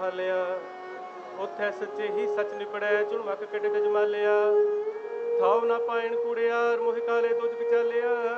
ਹਾਲਿਆ। ਉੱਥੇ ਸੱਚੇ ਹੀ ਸੱਚ ਨਿਬੜੈ, ਝੁਣਮੱਕ ਕਿੱਡੇ ਜਮਾਲਿਆ। ਥਾਉ ਨਾ ਪਾਇਣ ਕੂੜਿਆਰ, ਮੋਹਿ ਕਾਲੇ ਦੁੱਧ ਵਿਚਾਲਿਆ।